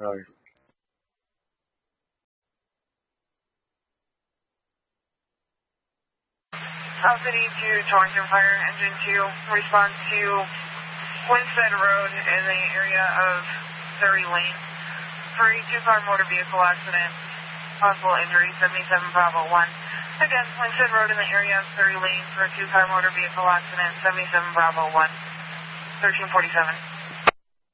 Roger. South City to Torrington Fire, Engine 2, response to Winstead Road in the area of Surrey Lane for a two-car motor vehicle accident, possible injury, 77 Bravo 1. Again, Winstead Road in the area of Surrey Lane for a two-car motor vehicle accident, 77 Bravo 1, 1347.